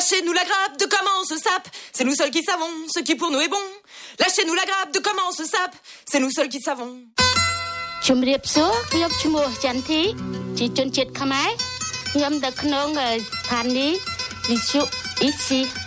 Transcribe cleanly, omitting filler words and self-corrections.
Lâchez-nous la grappe de comment on se sape. C'est nous seuls qui savons ce qui pour nous est bon. Lâchez-nous la grappe de comment on se sape. C'est nous seuls qui savons. ជំរាបសួរខ្ញុំឈ្មោះចន្ទធីជាជនជាតិខ្មែរខ្ញុំនៅក្នុងស្ថានីយ៍វិទ្យុ ici